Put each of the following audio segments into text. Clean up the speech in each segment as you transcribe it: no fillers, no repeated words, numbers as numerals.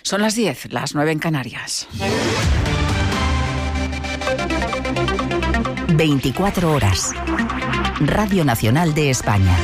Son las 10, las 9 en Canarias. 24 horas. Radio Nacional de España.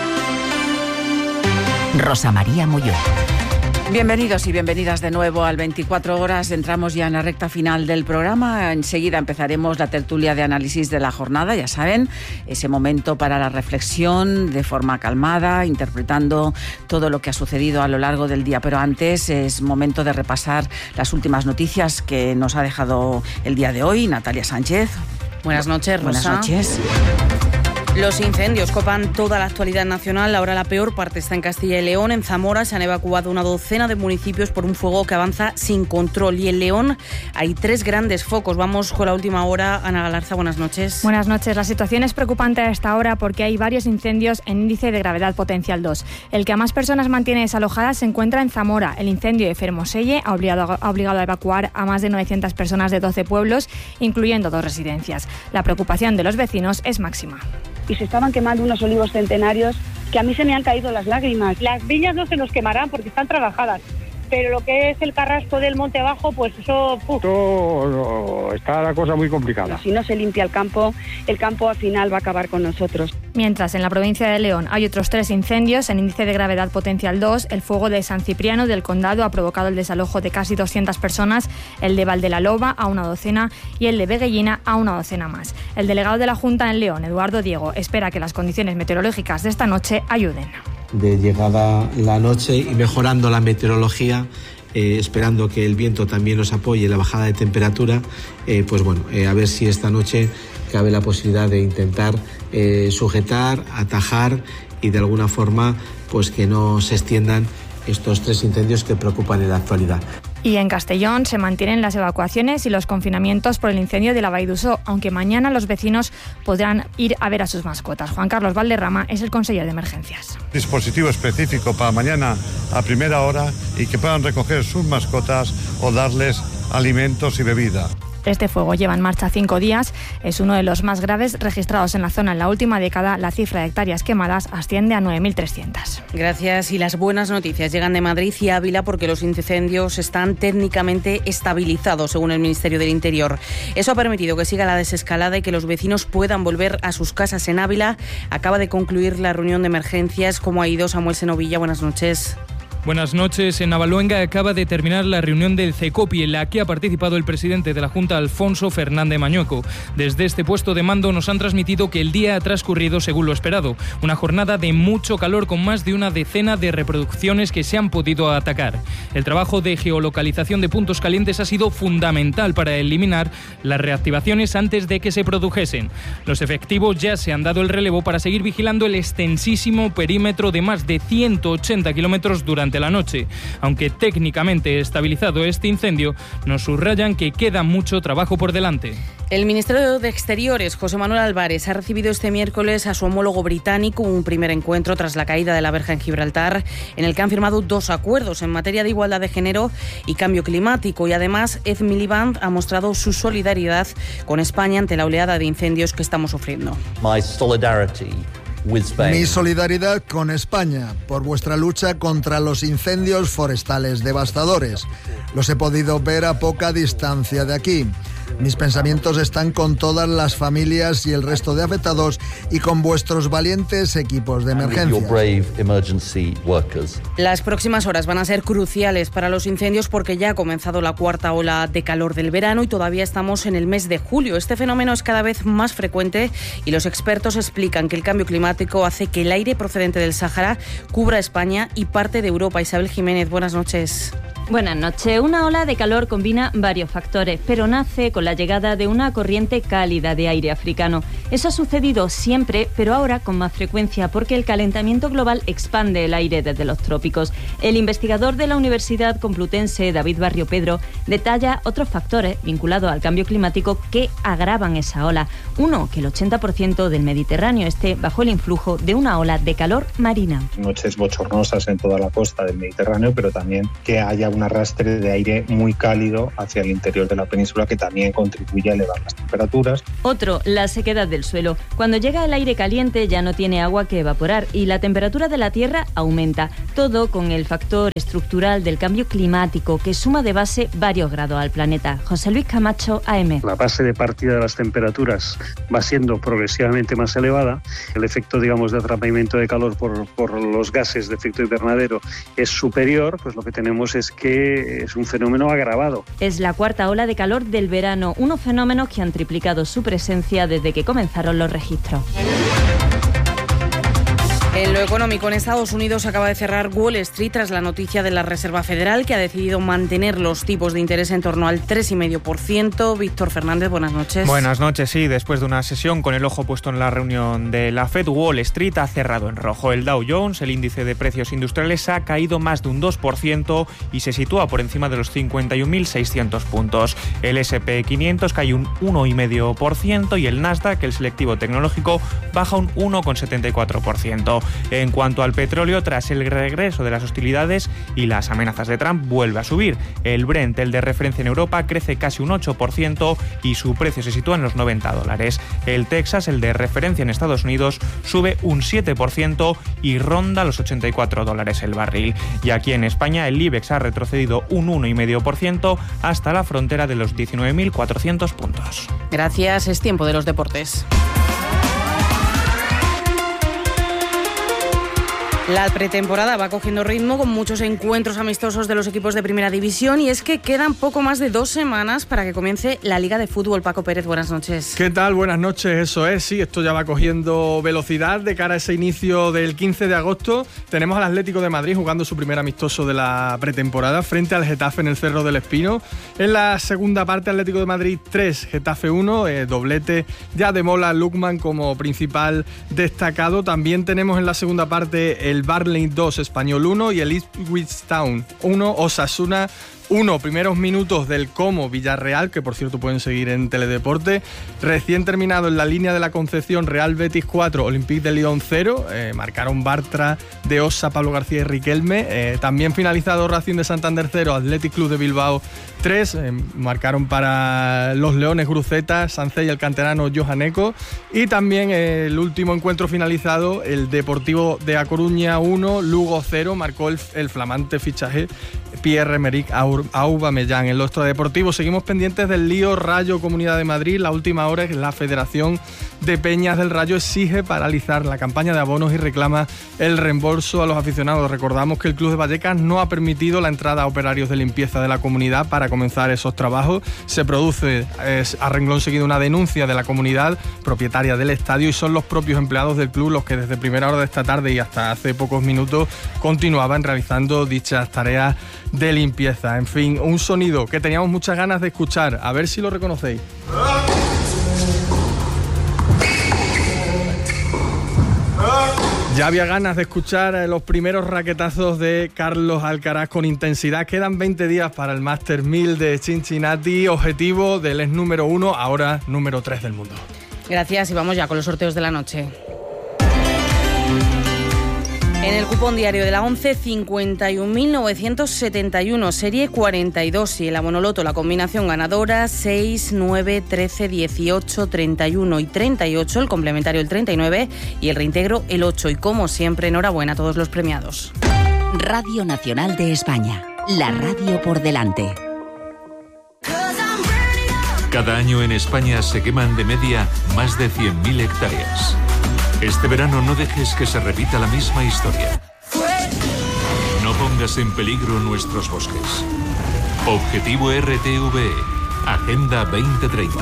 Rosa María Molló. Bienvenidos y bienvenidas de nuevo al 24 horas. Entramos ya en la recta final del programa. Enseguida empezaremos la tertulia de análisis de la jornada. Ya saben, ese momento para la reflexión de forma calmada, interpretando todo lo que ha sucedido a lo largo del día. Pero antes es momento de repasar las últimas noticias que nos ha dejado el día de hoy Natalia Sánchez. Buenas noches, Rosa. Buenas noches. Los incendios copan toda la actualidad nacional. Ahora la peor parte está en Castilla y León. En Zamora se han evacuado una docena de municipios por un fuego que avanza sin control. Y en León hay 3 grandes focos. Vamos con la última hora. Ana Galarza, buenas noches. Buenas noches. La situación es preocupante a esta hora porque hay varios incendios en índice de gravedad potencial 2. El que a más personas mantiene desalojadas se encuentra en Zamora. El incendio de Fermoselle ha obligado a evacuar a más de 900 personas de 12 pueblos, incluyendo 2 residencias. La preocupación de los vecinos es máxima. Y se estaban quemando unos olivos centenarios que a mí se me han caído las lágrimas. Las viñas no se nos quemarán porque están trabajadas, pero lo que es el carrasco del monte abajo, pues eso... Está la cosa muy complicada. Si no se limpia el campo al final va a acabar con nosotros. Mientras, en la provincia de León hay otros 3 incendios en índice de gravedad potencial 2. El fuego de San Cipriano del Condado ha provocado el desalojo de casi 200 personas, el de Valdela-Loba a una docena y el de Veguellina a una docena más. El delegado de la Junta en León, Eduardo Diego, espera que las condiciones meteorológicas de esta noche ayuden. De llegada la noche y mejorando la meteorología, esperando que el viento también nos apoye, la bajada de temperatura, a ver si esta noche cabe la posibilidad de intentar sujetar, atajar y de alguna forma pues que no se extiendan estos 3 incendios que preocupan en la actualidad. Y en Castellón se mantienen las evacuaciones y los confinamientos por el incendio de la Vall d'Uixó, aunque mañana los vecinos podrán ir a ver a sus mascotas. Juan Carlos Valderrama es el consejero de emergencias. Dispositivo específico para mañana a primera hora y que puedan recoger sus mascotas o darles alimentos y bebida. Este fuego lleva en marcha 5 días, es uno de los más graves registrados en la zona en la última década. La cifra de hectáreas quemadas asciende a 9.300. Gracias. Y las buenas noticias llegan de Madrid y Ávila porque los incendios están técnicamente estabilizados, según el Ministerio del Interior. Eso ha permitido que siga la desescalada y que los vecinos puedan volver a sus casas. En Ávila acaba de concluir la reunión de emergencias. ¿Cómo ha ido, Samuel Senovilla? Buenas noches. Buenas noches. En Navaluenga acaba de terminar la reunión del CECOPI, en la que ha participado el presidente de la Junta, Alfonso Fernández Mañueco. Desde este puesto de mando nos han transmitido que el día ha transcurrido según lo esperado. Una jornada de mucho calor con más de una decena de reproducciones que se han podido atacar. El trabajo de geolocalización de puntos calientes ha sido fundamental para eliminar las reactivaciones antes de que se produjesen. Los efectivos ya se han dado el relevo para seguir vigilando el extensísimo perímetro de más de 180 kilómetros durante la noche. Aunque técnicamente estabilizado este incendio, nos subrayan que queda mucho trabajo por delante. El Ministerio de Exteriores, José Manuel Álvarez, ha recibido este miércoles a su homólogo británico, un primer encuentro tras la caída de la verja en Gibraltar, en el que han firmado 2 acuerdos en materia de igualdad de género y cambio climático. Y además, Ed Miliband ha mostrado su solidaridad con España ante la oleada de incendios que estamos sufriendo. Mi solidaridad con España por vuestra lucha contra los incendios forestales devastadores. Los he podido ver a poca distancia de aquí. Mis pensamientos están con todas las familias y el resto de afectados y con vuestros valientes equipos de emergencia. Las próximas horas van a ser cruciales para los incendios porque ya ha comenzado la 4ª ola de calor del verano y todavía estamos en el mes de julio. Este fenómeno es cada vez más frecuente y los expertos explican que el cambio climático hace que el aire procedente del Sáhara cubra España y parte de Europa. Isabel Jiménez, buenas noches. Buenas noches. Una ola de calor combina varios factores, pero nace con la llegada de una corriente cálida de aire africano. Eso ha sucedido siempre, pero ahora con más frecuencia, porque el calentamiento global expande el aire desde los trópicos. El investigador de la Universidad Complutense, David Barrio Pedro, detalla otros factores vinculados al cambio climático que agravan esa ola. Uno, que el 80% del Mediterráneo esté bajo el influjo de una ola de calor marina. Noches bochornosas en toda la costa del Mediterráneo, pero también que haya un arrastre de aire muy cálido hacia el interior de la península que también contribuye a elevar las temperaturas. Otro, la sequedad del suelo. Cuando llega el aire caliente ya no tiene agua que evaporar y la temperatura de la Tierra aumenta. Todo con el factor estructural del cambio climático que suma de base varios grados al planeta. José Luis Camacho, AM. La base de partida de las temperaturas va siendo progresivamente más elevada. El efecto, digamos, de atrapamiento de calor por los gases de efecto invernadero es superior, pues lo que tenemos es que es un fenómeno agravado. Es la cuarta ola de calor del verano, unos fenómenos que han triplicado su presencia desde que comenzaron los registros. En lo económico, en Estados Unidos acaba de cerrar Wall Street tras la noticia de la Reserva Federal, que ha decidido mantener los tipos de interés en torno al 3,5%. Víctor Fernández, buenas noches. Buenas noches, sí. Después de una sesión con el ojo puesto en la reunión de la Fed, Wall Street ha cerrado en rojo. El Dow Jones, el índice de precios industriales, ha caído más de un 2% y se sitúa por encima de los 51.600 puntos. El S&P 500 cae un 1,5% y el Nasdaq, el selectivo tecnológico, baja un 1,74%. En cuanto al petróleo, tras el regreso de las hostilidades y las amenazas de Trump, vuelve a subir. El Brent, el de referencia en Europa, crece casi un 8% y su precio se sitúa en los $90. El Texas, el de referencia en Estados Unidos, sube un 7% y ronda los $84 el barril. Y aquí en España, el IBEX ha retrocedido un 1,5% hasta la frontera de los 19.400 puntos. Gracias, es tiempo de los deportes. La pretemporada va cogiendo ritmo con muchos encuentros amistosos de los equipos de Primera División y es que quedan poco más de 2 semanas para que comience la Liga de Fútbol. Paco Pérez, buenas noches. ¿Qué tal? Buenas noches, eso es, sí, esto ya va cogiendo velocidad de cara a ese inicio del 15 de agosto. Tenemos al Atlético de Madrid jugando su primer amistoso de la pretemporada frente al Getafe en el Cerro del Espino. En la segunda parte, Atlético de Madrid 3, Getafe 1, doblete ya de Mola Lukman como principal destacado. También tenemos en la segunda parte el Burnley 2, Español 1 y el Ipswich Town 1, Osasuna 1. Primeros minutos del Como Villarreal, que por cierto pueden seguir en Teledeporte. Recién terminado en la línea de la Concepción, Real Betis 4, Olympique de Lyon 0. Marcaron Bartra, De Osa, Pablo García y Riquelme. También finalizado Racing de Santander 0, Athletic Club de Bilbao 3. Marcaron para los Leones Gruceta, Sancey y el canterano Johaneco. Y también el último encuentro finalizado, el Deportivo de A Coruña 1, Lugo 0. Marcó el flamante fichaje Pierre-Emerick Aubameyang. En los extradeportivos seguimos pendientes del lío Rayo Comunidad de Madrid. La última hora es que la Federación de Peñas del Rayo exige paralizar la campaña de abonos y reclama el reembolso a los aficionados. Recordamos que el Club de Vallecas no ha permitido la entrada a operarios de limpieza de la comunidad para comenzar esos trabajos. Se produce a renglón seguido una denuncia de la comunidad propietaria del estadio y son los propios empleados del club los que desde primera hora de esta tarde y hasta hace pocos minutos continuaban realizando dichas tareas de limpieza. En fin, un sonido que teníamos muchas ganas de escuchar, a ver si lo reconocéis. Ya había ganas de escuchar los primeros raquetazos de Carlos Alcaraz con intensidad. Quedan 20 días para el Masters 1000 de Cincinnati, objetivo del ex número 1, ahora número 3 del mundo. Gracias y vamos ya con los sorteos de la noche. En el cupón diario de la 11, 51.971, serie 42 y el abonoloto, la combinación ganadora 6, 9, 13, 18, 31 y 38, el complementario el 39 y el reintegro el 8. Y como siempre, enhorabuena a todos los premiados. Radio Nacional de España, la radio por delante. Cada año en España se queman de media más de 100.000 hectáreas. Este verano no dejes que se repita la misma historia. No pongas en peligro nuestros bosques. Objetivo RTVE, Agenda 2030.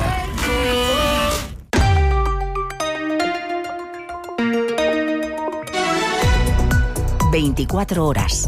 ...24 horas.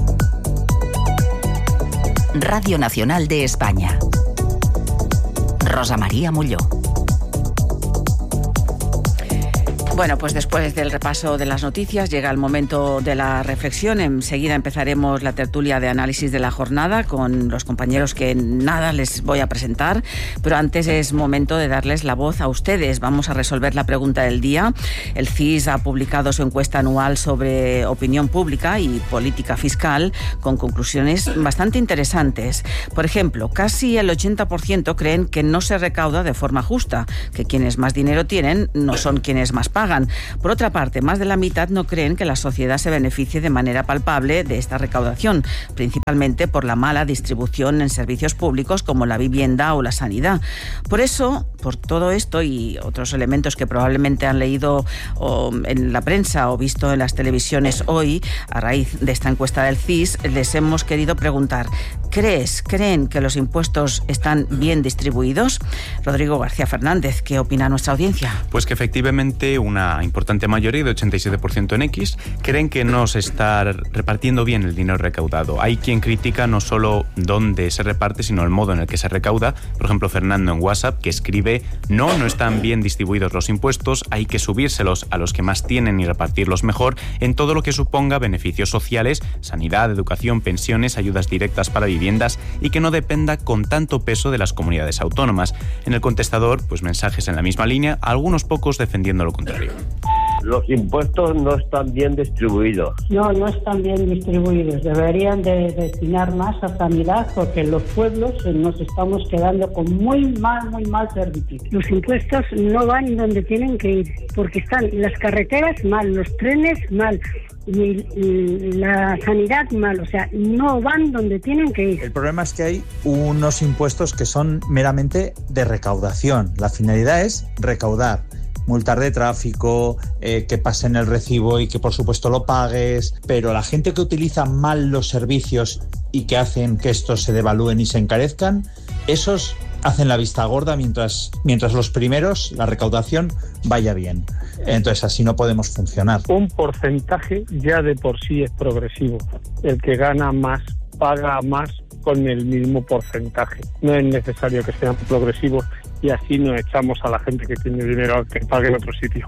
Radio Nacional de España. Rosa María Molló. Bueno, pues después del repaso de las noticias llega el momento de la reflexión. Enseguida empezaremos la tertulia de análisis de la jornada con los compañeros que nada les voy a presentar, pero antes es momento de darles la voz a ustedes. Vamos a resolver la pregunta del día. El CIS ha publicado su encuesta anual sobre opinión pública y política fiscal con conclusiones bastante interesantes. Por ejemplo, casi el 80% creen que no se recauda de forma justa, que quienes más dinero tienen no son quienes más pagan. Por otra parte, más de la mitad no creen que la sociedad se beneficie de manera palpable de esta recaudación, principalmente por la mala distribución en servicios públicos como la vivienda o la sanidad. Por eso, por todo esto y otros elementos que probablemente han leído en la prensa o visto en las televisiones hoy, a raíz de esta encuesta del CIS, les hemos querido preguntar: ¿creen que los impuestos están bien distribuidos? Rodrigo García Fernández, ¿qué opina nuestra audiencia? Pues que efectivamente una importante mayoría, de 87% en X, creen que no se está repartiendo bien el dinero recaudado. Hay quien critica no solo dónde se reparte, sino el modo en el que se recauda. Por ejemplo, Fernando en WhatsApp, que escribe: no están bien distribuidos los impuestos, hay que subírselos a los que más tienen y repartirlos mejor en todo lo que suponga beneficios sociales, sanidad, educación, pensiones, ayudas directas para viviendas, y que no dependa con tanto peso de las comunidades autónomas. En el contestador, pues mensajes en la misma línea, algunos pocos defendiendo lo contrario. Los impuestos no están bien distribuidos. No están bien distribuidos. Deberían de destinar más a sanidad, porque en los pueblos nos estamos quedando con muy mal servicio. Los impuestos no van donde tienen que ir, porque están las carreteras mal, los trenes mal, y la sanidad mal, o sea, no van donde tienen que ir. El problema es que hay unos impuestos que son meramente de recaudación. La finalidad es recaudar. Multar de tráfico, que pasen el recibo y que por supuesto lo pagues, pero la gente que utiliza mal los servicios y que hacen que estos se devalúen y se encarezcan, esos hacen la vista gorda mientras los primeros, la recaudación, vaya bien. Entonces así no podemos funcionar. Un porcentaje ya de por sí es progresivo. El que gana más paga más con el mismo porcentaje. No es necesario que sean progresivos, y así no echamos a la gente que tiene dinero a que pague en otro sitio.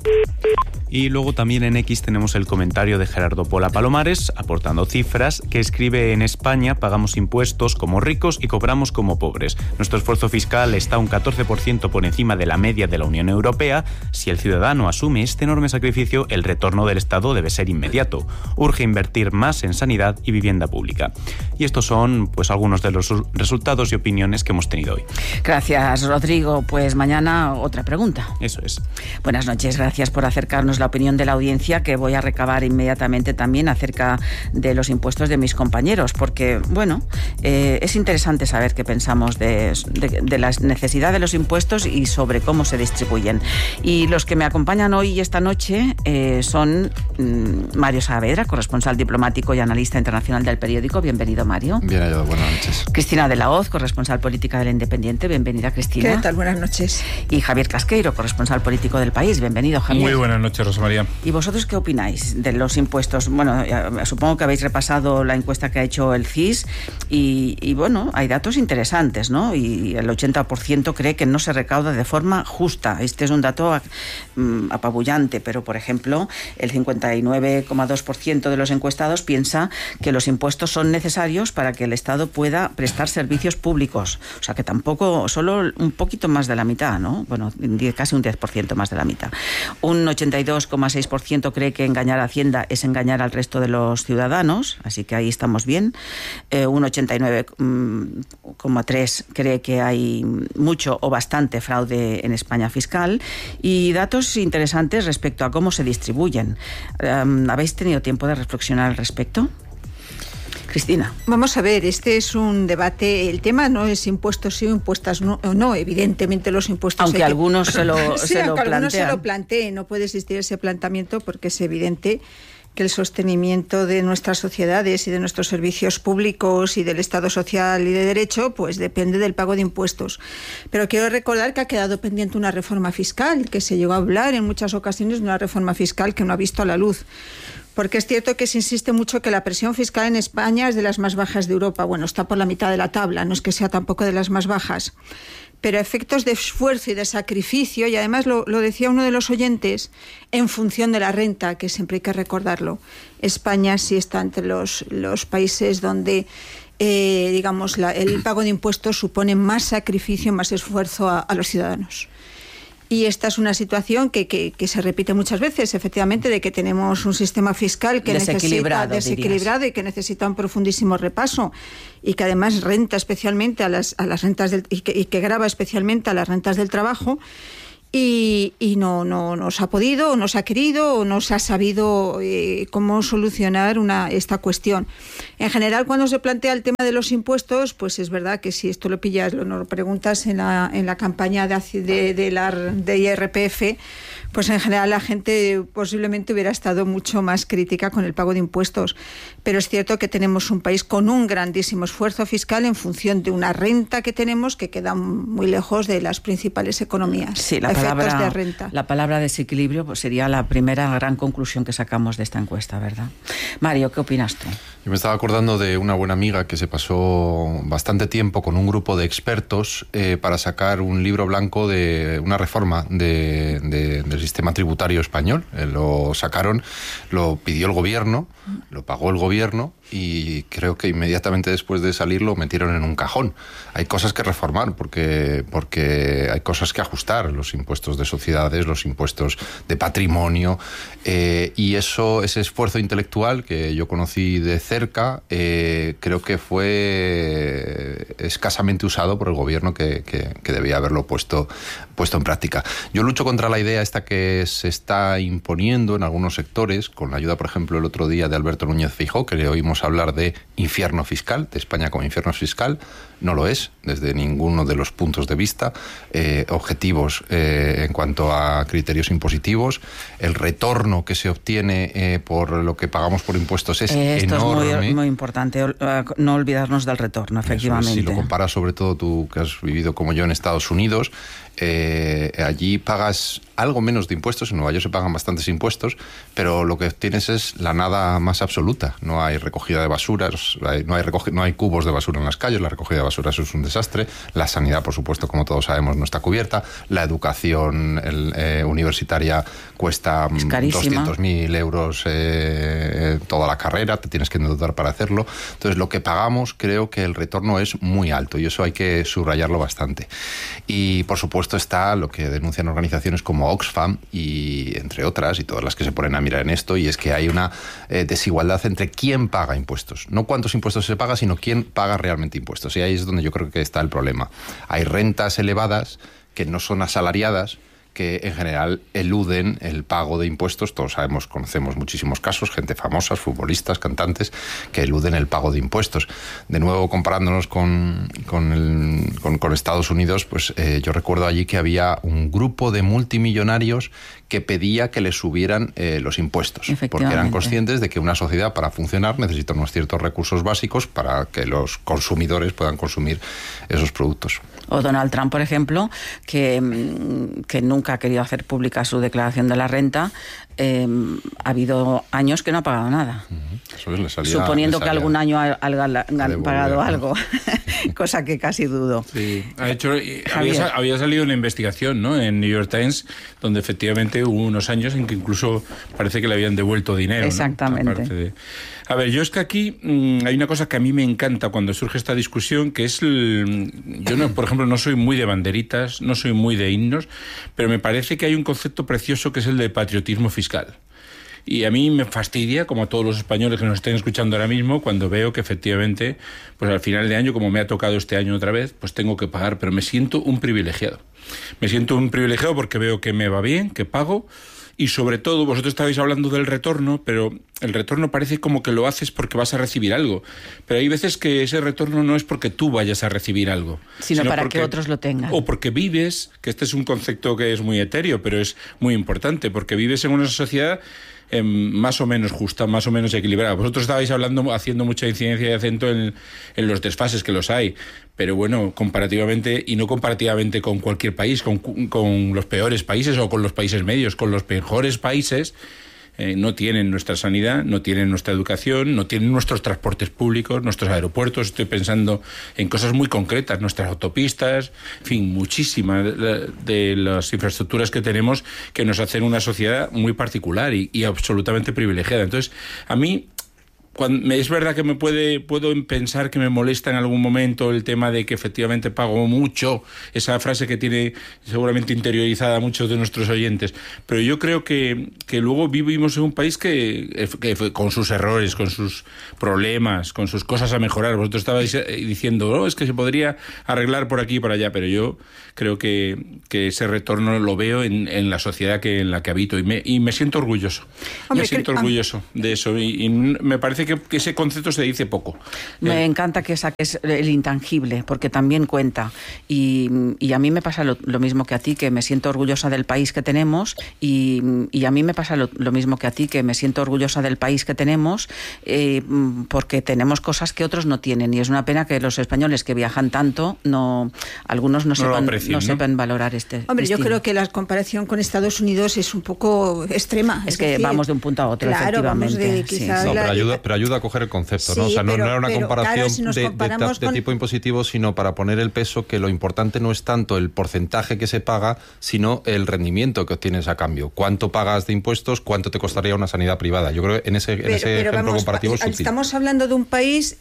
Y luego también en X tenemos el comentario de Gerardo Pola Palomares, aportando cifras, que escribe: en España pagamos impuestos como ricos y cobramos como pobres. Nuestro esfuerzo fiscal está un 14% por encima de la media de la Unión Europea. Si el ciudadano asume este enorme sacrificio, el retorno del Estado debe ser inmediato. Urge invertir más en sanidad y vivienda pública. Y estos son pues algunos de los resultados y opiniones que hemos tenido hoy. Gracias, Rodrigo. Pues mañana otra pregunta. Eso es. Buenas noches, gracias por acercarnos la opinión de la audiencia, que voy a recabar inmediatamente también acerca de los impuestos de mis compañeros, porque, bueno, es interesante saber qué pensamos de la necesidad de los impuestos y sobre cómo se distribuyen. Y los que me acompañan hoy y esta noche son Mario Saavedra, corresponsal diplomático y analista internacional del periódico. Bienvenido, Mario. Bien hallado, buenas noches. Cristina de la Hoz, corresponsal política del Independiente. Bienvenida, Cristina. ¿Qué tal? Buenas noches. Y Javier Casqueiro, corresponsal político del País. Bienvenido, Javier. Muy buenas noches, Rosa María. ¿Y vosotros qué opináis de los impuestos? Bueno, supongo que habéis repasado la encuesta que ha hecho el CIS y bueno, hay datos interesantes, ¿no? Y el 80% cree que no se recauda de forma justa. Este es un dato apabullante, pero, por ejemplo, el 59,2% de los encuestados piensa que los impuestos son necesarios para que el Estado pueda prestar servicios públicos. O sea, que tampoco, solo un poquito más de la mitad, ¿no? Bueno, casi un 10% más de la mitad. Un 82,6% cree que engañar a Hacienda es engañar al resto de los ciudadanos, así que ahí estamos bien. Un 89,3% cree que hay mucho o bastante fraude en España fiscal, y datos interesantes respecto a cómo se distribuyen. ¿Habéis tenido tiempo de reflexionar al respecto? Cristina. Vamos a ver, este es un debate, el tema no es impuestos sí o impuestas no, evidentemente los impuestos... Aunque algunos se lo plantean. Algunos se lo planteen, no puede existir ese planteamiento porque es evidente que el sostenimiento de nuestras sociedades y de nuestros servicios públicos y del Estado social y de derecho, pues depende del pago de impuestos. Pero quiero recordar que ha quedado pendiente una reforma fiscal, que se llegó a hablar en muchas ocasiones de una reforma fiscal que no ha visto la luz. Porque es cierto que se insiste mucho que la presión fiscal en España es de las más bajas de Europa. Bueno, está por la mitad de la tabla, no es que sea tampoco de las más bajas. Pero a efectos de esfuerzo y de sacrificio, y además lo decía uno de los oyentes, en función de la renta, que siempre hay que recordarlo, España sí está entre los países donde digamos, el pago de impuestos supone más sacrificio, más esfuerzo a los ciudadanos. Y esta es una situación que se repite muchas veces, efectivamente, de que tenemos un sistema fiscal que desequilibrado y que necesita un profundísimo repaso, y que además renta especialmente a las rentas y que grava especialmente a las rentas del trabajo. Y no nos ha podido, o no se ha querido, o no se ha sabido cómo solucionar esta cuestión. En general, cuando se plantea el tema de los impuestos, pues es verdad que si esto lo pillas, lo preguntas en la campaña de IRPF, pues en general la gente posiblemente hubiera estado mucho más crítica con el pago de impuestos. Pero es cierto que tenemos un país con un grandísimo esfuerzo fiscal en función de una renta que tenemos que queda muy lejos de las principales economías. Sí, la palabra desequilibrio pues sería la primera gran conclusión que sacamos de esta encuesta, ¿verdad? Mario, ¿qué opinas tú? Yo me estaba acordando de una buena amiga que se pasó bastante tiempo con un grupo de expertos para sacar un libro blanco de una reforma del sistema tributario español. Lo sacaron, lo pidió el gobierno, lo pagó el gobierno, y creo que inmediatamente después de salir lo metieron en un cajón. Hay cosas que reformar porque hay cosas que ajustar, los impuestos de sociedades, los impuestos de patrimonio, y ese esfuerzo intelectual que yo conocí de cerca, creo que fue escasamente usado por el gobierno que debía haberlo puesto en práctica. Yo lucho contra la idea esta que se está imponiendo en algunos sectores, con la ayuda, por ejemplo, el otro día de Alberto Núñez Feijóo, que le oímos hablar de infierno fiscal, de España como infierno fiscal. No lo es, desde ninguno de los puntos de vista objetivos en cuanto a criterios impositivos. El retorno que se obtiene por lo que pagamos por impuestos es enorme. Esto es muy importante, no olvidarnos del retorno, efectivamente. Si lo comparas, sobre todo tú que has vivido como yo en Estados Unidos, allí pagas algo menos de impuestos. En Nueva York se pagan bastantes impuestos, pero lo que tienes es la nada más absoluta. No hay recogida de basuras, no hay cubos de basura en las calles. La recogida de basura es un desastre. La sanidad, por supuesto, como todos sabemos, no está cubierta. La educación universitaria cuesta 200.000 euros toda la carrera, te tienes que endeudar para hacerlo. Entonces, lo que pagamos, creo que el retorno es muy alto, y eso hay que subrayarlo bastante. Y, por supuesto, está lo que denuncian organizaciones como Oxfam, y entre otras, y todas las que se ponen a mirar en esto, y es que hay una desigualdad entre quién paga impuestos. No cuántos impuestos se paga, sino quién paga realmente impuestos. Y ahí es donde yo creo que está el problema. Hay rentas elevadas que no son asalariadas, que en general eluden el pago de impuestos. Todos conocemos muchísimos casos, gente famosa, futbolistas, cantantes, que eluden el pago de impuestos. De nuevo, comparándonos con Estados Unidos, pues yo recuerdo allí que había un grupo de multimillonarios que pedía que les subieran los impuestos, porque eran conscientes de que una sociedad, para funcionar, necesita unos ciertos recursos básicos para que los consumidores puedan consumir esos productos. O Donald Trump, por ejemplo, que nunca ha querido hacer pública su declaración de la renta. Ha habido años que no ha pagado nada. Suponiendo que algún año han pagado algo, cosa que casi dudo. Sí. Había salido una investigación, ¿no?, en New York Times, donde efectivamente hubo unos años en que incluso parece que le habían devuelto dinero. Exactamente. ¿no? A ver, yo es que aquí hay una cosa que a mí me encanta cuando surge esta discusión, que es yo, por ejemplo, no soy muy de banderitas, no soy muy de himnos, pero me parece que hay un concepto precioso que es el de patriotismo fiscal. Y a mí me fastidia, como a todos los españoles que nos estén escuchando ahora mismo, cuando veo que efectivamente, pues al final de año, como me ha tocado este año otra vez, pues tengo que pagar, pero me siento un privilegiado. Me siento un privilegiado porque veo que me va bien, que pago. Y sobre todo, vosotros estabais hablando del retorno, pero el retorno parece como que lo haces porque vas a recibir algo. Pero hay veces que ese retorno no es porque tú vayas a recibir algo, sino para que otros lo tengan. O porque vives, que este es un concepto que es muy etéreo, pero es muy importante, porque vives en una sociedad más o menos justa, más o menos equilibrada. Vosotros estabais haciendo mucha incidencia y acento en los desfases, que los hay, pero bueno, comparativamente, y no comparativamente con cualquier país, con los peores países o con los países medios, con los mejores países, no tienen nuestra sanidad, no tienen nuestra educación, no tienen nuestros transportes públicos, nuestros aeropuertos. Estoy pensando en cosas muy concretas, nuestras autopistas, en fin, muchísimas de las infraestructuras que tenemos que nos hacen una sociedad muy particular y absolutamente privilegiada. Entonces, a mí... es verdad que puedo pensar que me molesta en algún momento el tema de que efectivamente pago mucho, esa frase que tiene seguramente interiorizada a muchos de nuestros oyentes, pero yo creo que luego vivimos en un país que con sus errores, con sus problemas, con sus cosas a mejorar. Vosotros estabais diciendo, es que se podría arreglar por aquí y por allá, pero yo creo que ese retorno lo veo en la sociedad en la que habito y me siento orgulloso. Me siento orgulloso de eso y me parece que ese concepto se dice poco. Me encanta que saques el intangible, porque también cuenta. Y a mí me pasa lo mismo que a ti, que me siento orgullosa del país que tenemos, y a mí me pasa lo mismo que a ti, que me siento orgullosa del país que tenemos, porque tenemos cosas que otros no tienen. Y es una pena que los españoles que viajan tanto, algunos no sepan valorar este. Hombre, yo creo que la comparación con Estados Unidos es un poco extrema. Es que decir, vamos de un punto a otro, claro, efectivamente. Pero ayuda a coger el concepto, ¿no? O sea, no era una comparación de tipo impositivo, sino para poner el peso que lo importante no es tanto el porcentaje que se paga, sino el rendimiento que obtienes a cambio. ¿Cuánto pagas de impuestos? ¿Cuánto te costaría una sanidad privada? Yo creo que en ese ejemplo comparativo es útil. Estamos hablando de un país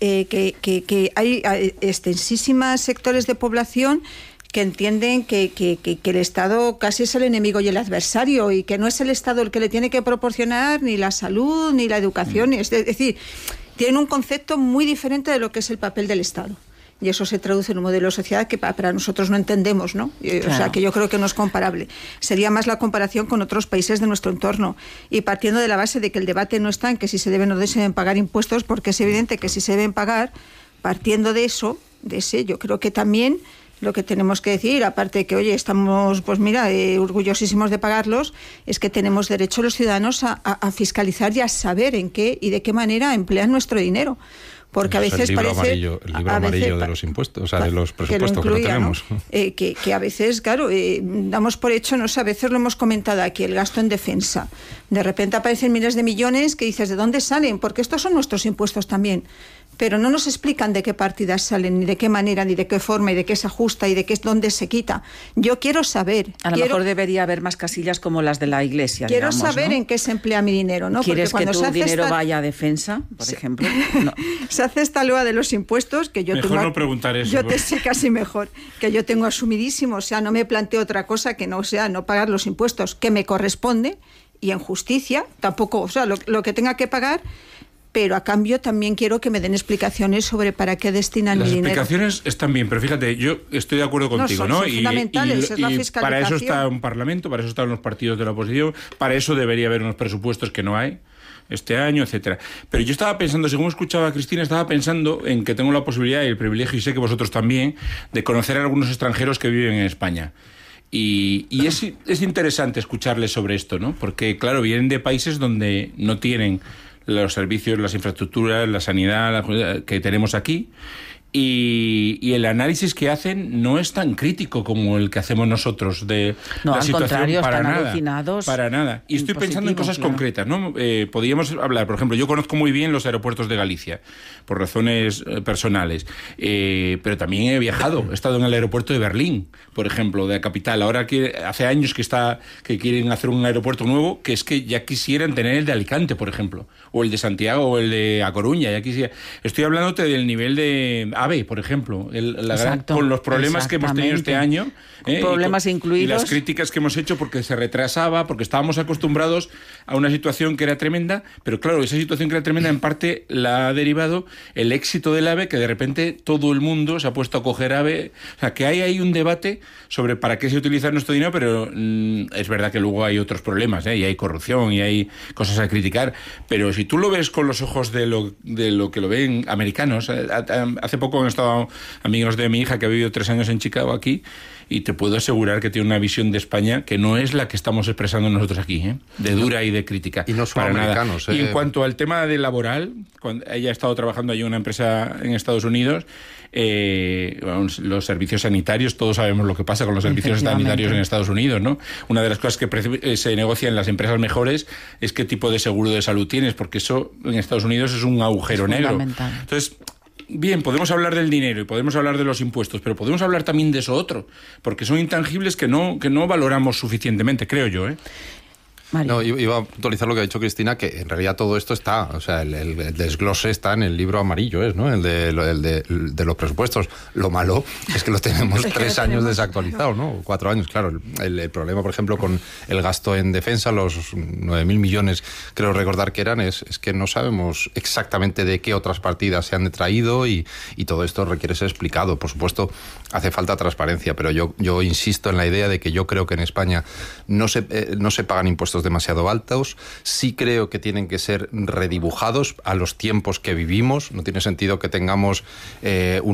que hay extensísimas sectores de población que entienden que el Estado casi es el enemigo y el adversario, y que no es el Estado el que le tiene que proporcionar ni la salud ni la educación. Es decir, tienen un concepto muy diferente de lo que es el papel del Estado. Y eso se traduce en un modelo de sociedad que para nosotros no entendemos, ¿no? Claro. O sea, que yo creo que no es comparable. Sería más la comparación con otros países de nuestro entorno. Y partiendo de la base de que el debate no está en que si se deben o no se deben pagar impuestos, porque es evidente que si se deben pagar, partiendo de eso, yo creo que también lo que tenemos que decir, aparte de que, oye, estamos, pues mira, orgullosísimos de pagarlos, es que tenemos derecho los ciudadanos a fiscalizar y a saber en qué y de qué manera emplean nuestro dinero. Porque a veces el libro parece... el libro amarillo de los impuestos, o sea, de los presupuestos que no tenemos. ¿No? Que a veces, claro, damos por hecho, no sé, a veces lo hemos comentado aquí, el gasto en defensa. De repente aparecen miles de millones que dices, ¿de dónde salen? Porque estos son nuestros impuestos también. Pero no nos explican de qué partidas salen, ni de qué manera, ni de qué forma, y de qué se ajusta, y de qué dónde se quita. Yo quiero saber. A lo mejor debería haber más casillas como las de la Iglesia. Quiero digamos, saber, ¿no?, en qué se emplea mi dinero, ¿no? ¿Quieres que tu dinero vaya a defensa, por ejemplo? No. Se hace esta loa de los impuestos que yo mejor tengo... no preguntar eso. Sí, casi mejor. Que yo tengo asumidísimo. O sea, no me planteo otra cosa que no sea no pagar los impuestos que me corresponde, y en justicia tampoco, o sea, lo que tenga que pagar... Pero a cambio también quiero que me den explicaciones sobre para qué destinan mi dinero. Las explicaciones están bien, pero fíjate, yo estoy de acuerdo contigo, ¿no? Son fundamentales, es la fiscalización. Para eso está un parlamento, para eso están los partidos de la oposición, para eso debería haber unos presupuestos que no hay este año, etcétera. Pero yo estaba pensando, según escuchaba a Cristina, estaba pensando en que tengo la posibilidad y el privilegio, y sé que vosotros también, de conocer a algunos extranjeros que viven en España. Y es interesante escucharles sobre esto, ¿no? Porque, claro, vienen de países donde no tienen los servicios, las infraestructuras, la sanidad que tenemos aquí, y el análisis que hacen no es tan crítico como el que hacemos nosotros de la situación. Para nada, alucinados. Para nada. Y estoy pensando en cosas concretas, ¿no? Podríamos hablar, por ejemplo, yo conozco muy bien los aeropuertos de Galicia, por razones personales, pero también he viajado, he estado en el aeropuerto de Berlín, por ejemplo, de la capital. Ahora que hace años que quieren hacer un aeropuerto nuevo, que es que ya quisieran tener el de Alicante, por ejemplo, o el de Santiago, o el de A Coruña, ya quisiera. Estoy hablándote del nivel de AVE, por ejemplo, con los problemas que hemos tenido este año, problemas incluidos, y las críticas que hemos hecho porque se retrasaba, porque estábamos acostumbrados a una situación que era tremenda, pero claro, esa situación que era tremenda en parte la ha derivado el éxito del AVE, que de repente todo el mundo se ha puesto a coger AVE. O sea, que hay ahí un debate sobre para qué se utiliza nuestro dinero, pero es verdad que luego hay otros problemas, y hay corrupción y hay cosas a criticar, pero si tú lo ves con los ojos de lo que lo ven americanos, hace poco poco han estado amigos de mi hija que ha vivido 3 años en Chicago aquí, y te puedo asegurar que tiene una visión de España que no es la que estamos expresando nosotros aquí, de dura y de crítica. Y no son para americanos. nada. Y en cuanto al tema de laboral, cuando ella ha estado trabajando allí en una empresa en Estados Unidos, los servicios sanitarios, todos sabemos lo que pasa con los servicios sanitarios en Estados Unidos, ¿no? Una de las cosas que se negocia en las empresas mejores es qué tipo de seguro de salud tienes, porque eso en Estados Unidos es un agujero negro. Entonces, bien, podemos hablar del dinero y podemos hablar de los impuestos, pero podemos hablar también de eso otro, porque son intangibles que no valoramos suficientemente, creo yo, ¿eh? No, iba a puntualizar lo que ha dicho Cristina, que en realidad todo esto está, o sea, el desglose está en el libro amarillo, ¿no? El de los presupuestos. Lo malo es que lo tenemos 3 años desactualizados, ¿no? 4 años, claro. El problema, por ejemplo, con el gasto en defensa, los 9.000 millones, creo recordar que eran, es que no sabemos exactamente de qué otras partidas se han detraído y todo esto requiere ser explicado. Por supuesto, hace falta transparencia, pero yo insisto en la idea de que yo creo que en España no se pagan impuestos demasiado altos. Sí creo que tienen que ser redibujados a los tiempos que vivimos. No tiene sentido que tengamos